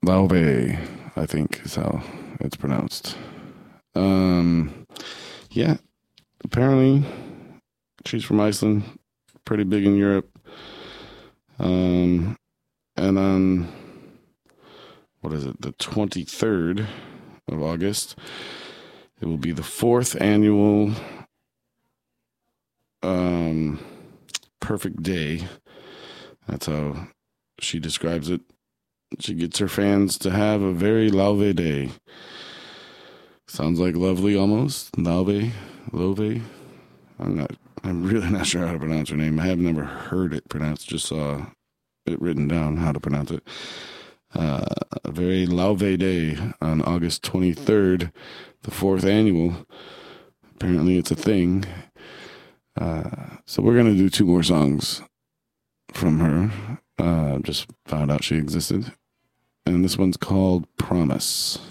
Lauve, I think is how it's pronounced. Um, yeah, apparently she's from Iceland, pretty big in Europe. Um, and on what is it, the 23rd of August, it will be the fourth annual um, Perfect Day. That's how she describes it. She gets her fans to have a very lauve day. Sounds like lovely almost. Lauve, love. I'm really not sure how to pronounce her name. I have never heard it pronounced, just saw it written down how to pronounce it. A very lauve day on August 23rd, the fourth annual. Apparently, it's a thing. So we're gonna do two more songs from her. Just found out she existed, and this one's called "Promise."